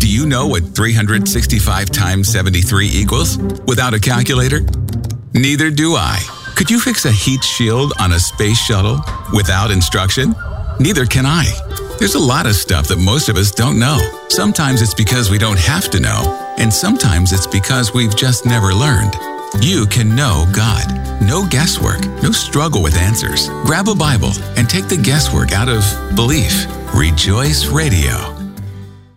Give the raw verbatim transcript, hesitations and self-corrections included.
Do you know what three hundred sixty-five times seventy-three equals without a calculator? Neither do I. Could you fix a heat shield on a space shuttle without instruction? Neither can I. There's a lot of stuff that most of us don't know. Sometimes it's because we don't have to know, and sometimes it's because we've just never learned. You can know God. No guesswork, no struggle with answers. Grab a Bible and take the guesswork out of belief. Rejoice Radio.